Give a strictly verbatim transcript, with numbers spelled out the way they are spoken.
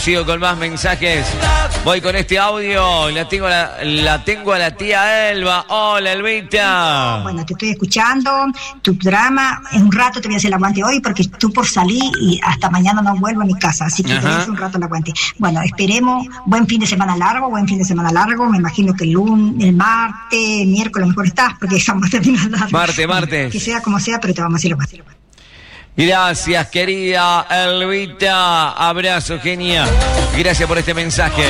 Sigo con más mensajes. Voy con este audio. La tengo a la, la tengo a la tía Elba. Hola, Elvita. Bueno, te estoy escuchando. Tu drama. En un rato te voy a hacer el aguante hoy porque estoy por salir y hasta mañana no vuelvo a mi casa. Así que te voy a hacer un rato el aguante. Bueno, esperemos. Buen fin de semana largo. Buen fin de semana largo. Me imagino que el lunes, el martes, miércoles, mejor estás porque estamos terminando. Martes, martes. Que sea como sea, pero te vamos a hacer el aguante. Gracias, querida Elvita. Abrazo, genia. Gracias por este mensaje.